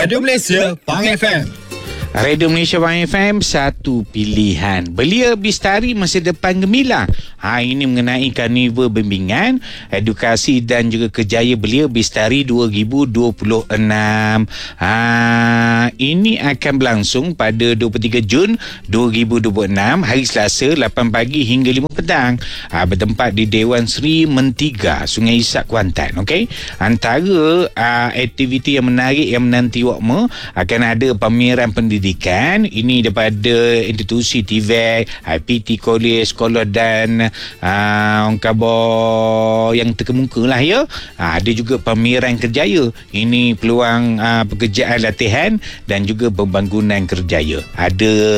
Radio Malaysia, Pang FM. Radio Malaysia Pang FM, satu pilihan. Belia Bistari Masa Depan Gemilang. Ini mengenai Karnival Bimbingan Edukasi dan juga Kerjaya Belia Bistari 2026. Ini akan berlangsung pada 23 Jun 2026, hari Selasa 8 pagi hingga 5 petang. Bertempat di Dewan Seri Mentiga, Sungai Isak, Kuantan. Okey. Antara aktiviti yang menarik yang menanti wakmu akan ada pameran pendidikan. Ini daripada institusi TVET, IPT College, sekolah dan orang khabar yang terkemuka lah ya. Ada juga pameran kerjaya. Ini peluang pekerjaan latihan dan juga pembangunan kerjaya. Ada